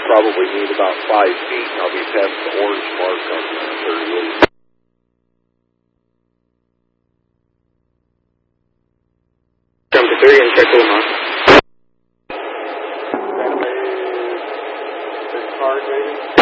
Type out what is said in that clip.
probably need about 5 feet, and I'll be past the orange mark on the 38. Jump to 3 and check Omaha. Car, David?